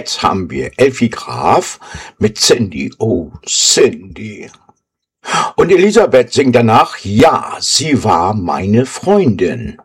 jetzt haben wir Elfi Graf mit Cindy. Oh, Cindy. Und Elisabeth singt danach, ja, sie war meine Freundin.